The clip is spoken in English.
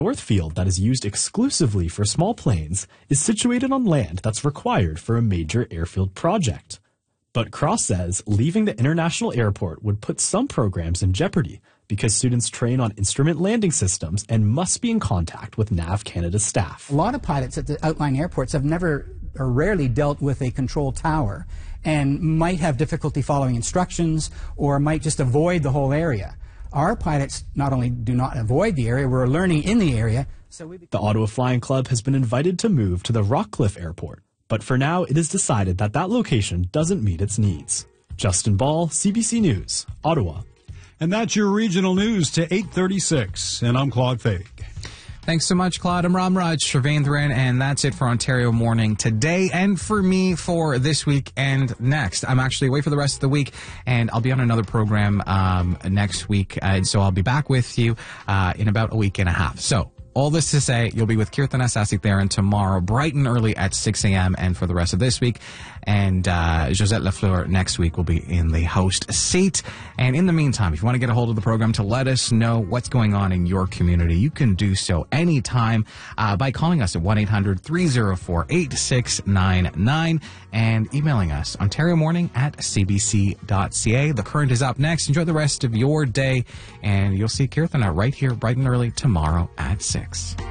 Northfield that is used exclusively for small planes is situated on land that's required for a major airfield project. But Cross says leaving the international airport would put some programs in jeopardy because students train on instrument landing systems and must be in contact with NAV Canada staff. A lot of pilots at the outlying airports have never or rarely dealt with a control tower and might have difficulty following instructions or might just avoid the whole area. Our pilots not only do not avoid the area, we're learning in the area. The Ottawa Flying Club has been invited to move to the Rockcliffe Airport, but for now it is decided that that location doesn't meet its needs. Justin Ball, CBC News, Ottawa. And that's your regional news to 8:36, and I'm Claude Fake. Thanks so much, Claude. I'm Ramraj Shrivendran, and that's it for Ontario Morning today and for me for this week and next. I'm actually away for the rest of the week, and I'll be on another program next week, so I'll be back with you in about a week and a half. So all this to say, you'll be with Kirtana Sasitharan tomorrow, bright and early at 6 a.m. and for the rest of this week. And Josette Lafleur next week will be in the host seat. And in the meantime, if you want to get a hold of the program to let us know what's going on in your community, you can do so anytime by calling us at 1-800-304-8699 and emailing us ontariomorning@cbc.ca. The Current is up next. Enjoy the rest of your day, and you'll see Kirtana right here bright and early tomorrow at 6.